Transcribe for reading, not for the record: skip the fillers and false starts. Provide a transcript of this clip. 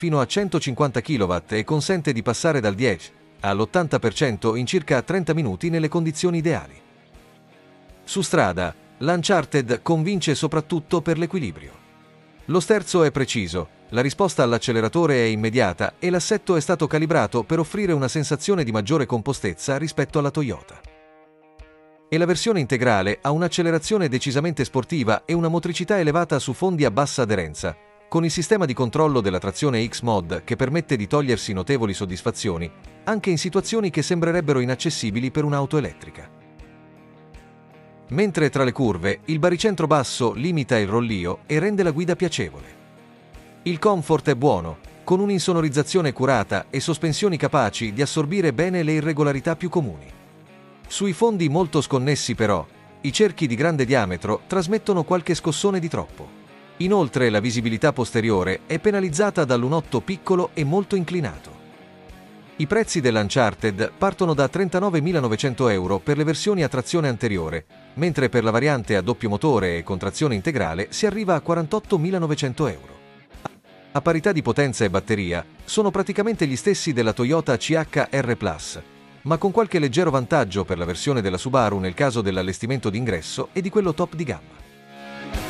fino a 150 kW e consente di passare dal 10 all'80% in circa 30 minuti nelle condizioni ideali. Su strada, l'Uncharted convince soprattutto per l'equilibrio. Lo sterzo è preciso, la risposta all'acceleratore è immediata e l'assetto è stato calibrato per offrire una sensazione di maggiore compostezza rispetto alla Toyota. E la versione integrale ha un'accelerazione decisamente sportiva e una motricità elevata su fondi a bassa aderenza, con il sistema di controllo della trazione X-Mod che permette di togliersi notevoli soddisfazioni, anche in situazioni che sembrerebbero inaccessibili per un'auto elettrica. Mentre tra le curve, il baricentro basso limita il rollio e rende la guida piacevole. Il comfort è buono, con un'insonorizzazione curata e sospensioni capaci di assorbire bene le irregolarità più comuni. Sui fondi molto sconnessi però, i cerchi di grande diametro trasmettono qualche scossone di troppo. Inoltre la visibilità posteriore è penalizzata da lunotto piccolo e molto inclinato. I prezzi dell'Uncharted partono da 39.900 euro per le versioni a trazione anteriore, mentre per la variante a doppio motore e con trazione integrale si arriva a 48.900 euro. A parità di potenza e batteria, sono praticamente gli stessi della Toyota CHR Plus, ma con qualche leggero vantaggio per la versione della Subaru nel caso dell'allestimento d'ingresso e di quello top di gamma.